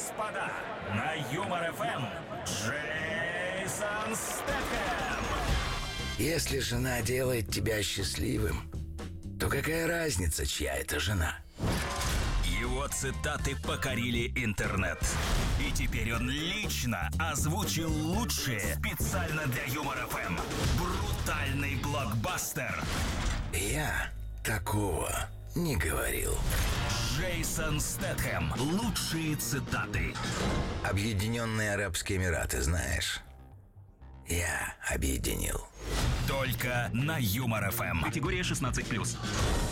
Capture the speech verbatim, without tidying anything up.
господа, на Юмор эф эм Джейсон Стэтхэм. Если жена делает тебя счастливым, то какая разница, чья это жена? Его цитаты покорили интернет. И теперь он лично озвучил лучшие специально для Юмор эф эм. Брутальный блокбастер. Я такого не говорил. Джейсон Стэтхэм. Лучшие цитаты. Объединенные Арабские Эмираты, знаешь? Я объединил. Только на Юмор эф эм. Категория шестнадцать плюс.